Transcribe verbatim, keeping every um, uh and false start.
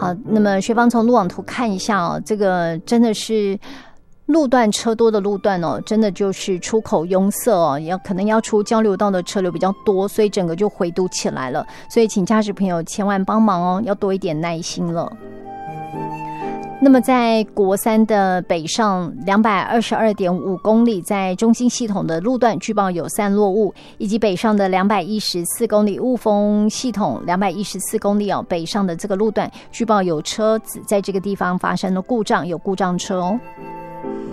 好，那么学芳从路网图看一下哦，这个真的是路段车多的路段哦，真的就是出口拥塞哦，要可能要出交流道的车流比较多，所以整个就回堵起来了。所以请驾驶朋友千万帮忙哦，要多一点耐心了。那么在国三的北上两百二十二点五公里，在中心系统的路段据报有散落物，以及北上的两百一十四公里雾峰系统两百一十四公里哦，北上的这个路段据报有车子在这个地方发生了故障，有故障车哦。